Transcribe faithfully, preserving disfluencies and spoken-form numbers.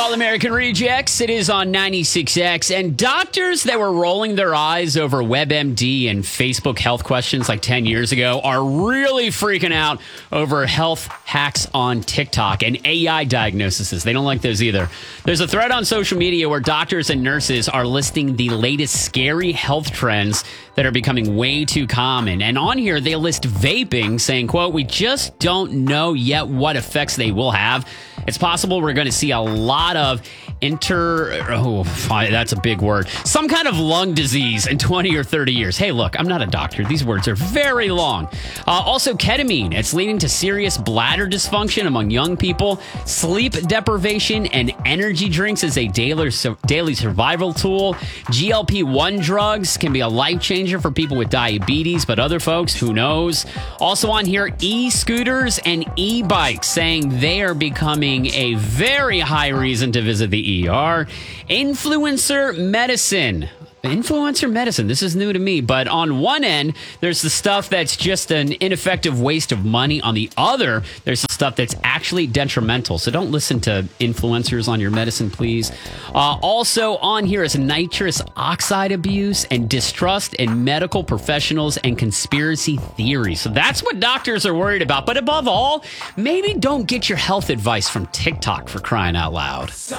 All American Rejects. It is on ninety-six X. And doctors that were rolling their eyes over WebMD and Facebook health questions like ten years ago are really freaking out over health hacks on TikTok and A I diagnoses. They don't like those either. There's a thread on social media where doctors and nurses are listing the latest scary health trends that are becoming way too common. And on here, they list vaping, saying, quote, "We just don't know yet what effects they will have. It's possible we're going to see a lot of inter... Oh, that's a big word. Some kind of lung disease in twenty or thirty years. Hey, look, I'm not a doctor. These words are very long. Uh, also, ketamine. It's leading to serious bladder dysfunction among young people. Sleep deprivation and energy drinks is a daily, daily survival tool. G L P one drugs can be a life changer for people with diabetes, but other folks, who knows? Also on here, e-scooters and e-bikes, saying they are becoming a very high reason to visit the E R. Influencer medicine. Influencer medicine. This is new to me. But on one end, there's the stuff that's just an ineffective waste of money. On the other, there's the stuff that's actually detrimental. So don't listen to influencers on your medicine, please. Uh, also on here is nitrous oxide abuse and distrust in medical professionals and conspiracy theories. So that's what doctors are worried about. But above all, maybe don't get your health advice from TikTok, for crying out loud.